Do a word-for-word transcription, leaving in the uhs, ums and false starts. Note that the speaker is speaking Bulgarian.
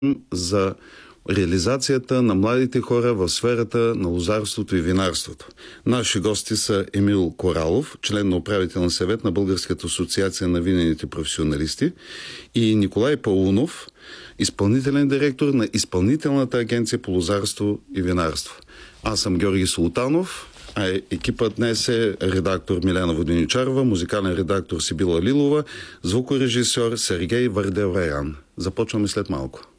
за реализацията на младите хора в сферата на лозарството и винарството. Наши гости са Емил Коралов, член на управителен съвет на Българската асоциация на винените професионалисти, и Николай Паунов, изпълнителен директор на Изпълнителната агенция по лозарство и винарство. Аз съм Георги Султанов, а екипът днес е редактор Милена Воденичарова, музикален редактор Сибила Лилова, звукорежисьор Сергей Варделеян. Започваме след малко.